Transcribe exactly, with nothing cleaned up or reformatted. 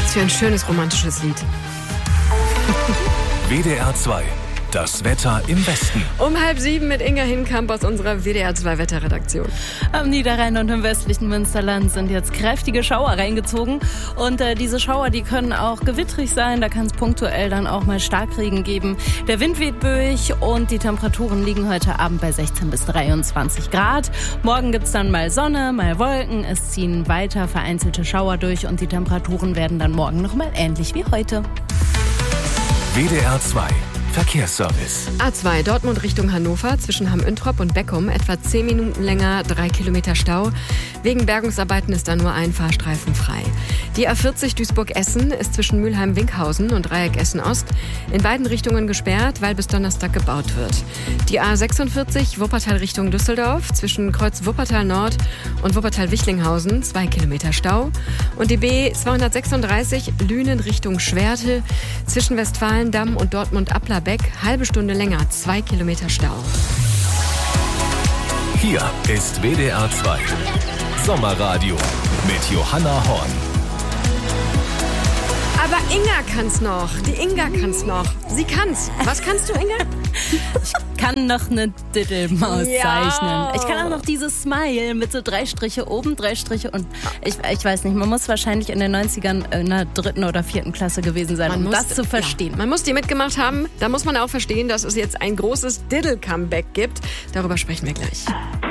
Was für ein schönes romantisches Lied. W D R zwei. Das Wetter im Westen. Um halb sieben mit Inga Hinkamp aus unserer W D R zwei Wetterredaktion. Am Niederrhein und im westlichen Münsterland sind jetzt kräftige Schauer reingezogen. Und äh, diese Schauer, die können auch gewittrig sein. Da kann es punktuell dann auch mal Starkregen geben. Der Wind weht böig und die Temperaturen liegen heute Abend bei sechzehn bis dreiundzwanzig Grad. Morgen gibt es dann mal Sonne, mal Wolken. Es ziehen weiter vereinzelte Schauer durch und die Temperaturen werden dann morgen noch mal ähnlich wie heute. W D R zwei. Verkehrsservice. A zwei Dortmund Richtung Hannover zwischen Hamm-Üntrop und Beckum etwa zehn Minuten länger, drei Kilometer Stau. Wegen Bergungsarbeiten ist da nur ein Fahrstreifen frei. Die A vierzig Duisburg-Essen ist zwischen Mülheim-Winkhausen und Dreieck Essen-Ost in beiden Richtungen gesperrt, weil bis Donnerstag gebaut wird. Die A sechsundvierzig Wuppertal Richtung Düsseldorf zwischen Kreuz Wuppertal-Nord und Wuppertal-Wichlinghausen zwei Kilometer Stau. Und die B zweihundertsechsunddreißig Lünen Richtung Schwerte zwischen Westfalendamm und Dortmund-Applerbeck halbe Stunde länger, zwei Kilometer Stau. Hier ist W D R zwei. Sommerradio mit Johanna Horn. Aber Inga kann's noch. Die Inga kann's noch. Sie kann's. Was kannst du, Inga? Ich kann noch eine Diddelmaus Ja. zeichnen. Ich kann auch noch dieses Smile mit so drei Striche oben, drei Striche und ich, ich weiß nicht, man muss wahrscheinlich in den neunzigern in der dritten oder vierten Klasse gewesen sein, Man um muss- das zu verstehen. Ja, man muss die mitgemacht haben. Da muss man auch verstehen, dass es jetzt ein großes Diddle-Comeback gibt. Darüber sprechen wir gleich.